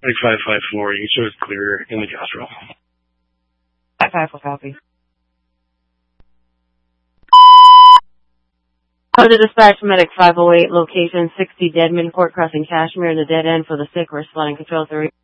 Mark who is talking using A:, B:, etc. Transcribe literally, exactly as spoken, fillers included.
A: Like five five four, you can show it's clear in the Castrol.
B: five five four copy. Go to dispatch medic five oh eight, location sixty Deadman Court Crossing, Kashmir, in the dead end for the sick, responding control three.